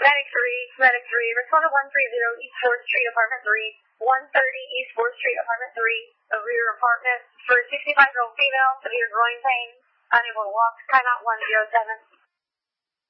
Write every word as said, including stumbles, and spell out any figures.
Medic three, Medic three, respond to one thirty East fourth Street, Apartment three, one thirty East fourth Street, Apartment three, a rear apartment for a sixty-five-year-old female, severe groin pain, unable to walk, timeout one zero seven.